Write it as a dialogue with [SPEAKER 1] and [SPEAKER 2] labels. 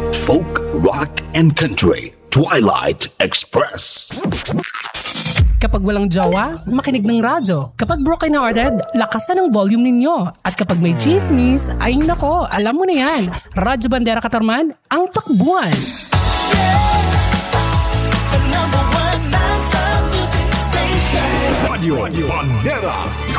[SPEAKER 1] Folk, rock, and country. Twilight Express.
[SPEAKER 2] Kapag walang jowa, makinig ng radyo. Kapag broken-hearted, lakasan ang volume ninyo. At kapag may chismis, ay nako, alam mo na yan. Radyo Bandera Katarman, ang takbuhan.
[SPEAKER 3] Radio Bandera